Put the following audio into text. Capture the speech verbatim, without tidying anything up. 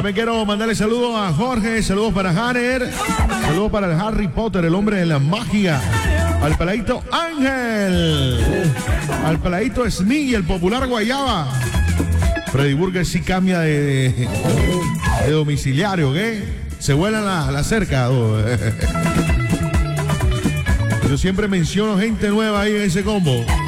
También quiero mandarle saludos a Jorge, saludos para Hanner, saludos para el Harry Potter, el hombre de la magia, al peladito Ángel, al peladito Smiggy, el popular Guayaba. Freddy Burger sí cambia de, de, de domiciliario, ¿qué? Se vuelan la, la cerca. Yo siempre menciono gente nueva ahí en ese combo.